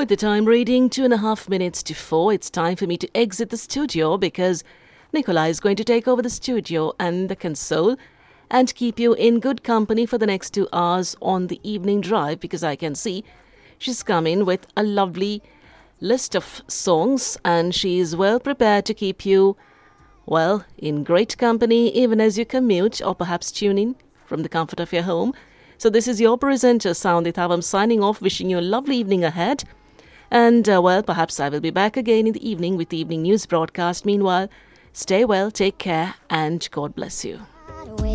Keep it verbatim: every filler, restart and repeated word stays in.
With the time reading two and a half minutes to four, it's time for me to exit the studio because Nicola is going to take over the studio and the console and keep you in good company for the next two hours on the evening drive, because I can see she's come in with a lovely list of songs and she is well prepared to keep you, well, in great company even as you commute or perhaps tune in from the comfort of your home. So this is your presenter, Soundit Avam, signing off, wishing you a lovely evening ahead. And, uh, well, perhaps I will be back again in the evening with the evening news broadcast. Meanwhile, stay well, take care, and God bless you.